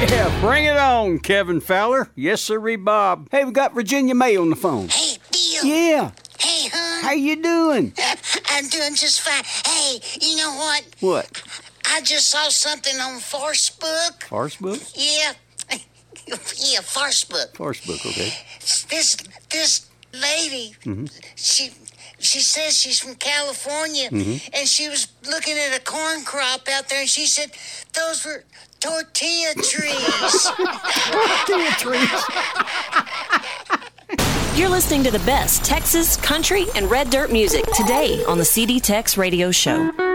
Yeah, bring it on, Kevin Fowler. Yes, sirree, Bob. Hey, we got Virginia May on the phone. Hey, Bill. Yeah. Hey, hon. How you doing? I'm doing just fine. Hey, you know what? What? I just saw something on Facebook. Farsebook? Yeah. Yeah, Facebook. Farsebook, okay. This lady, she says she's from California, and she was looking at a corn crop out there, and she said those were tortilla trees. Tortilla trees. You're listening to the best Texas, country, and red dirt music today on the CD Tex Radio Show.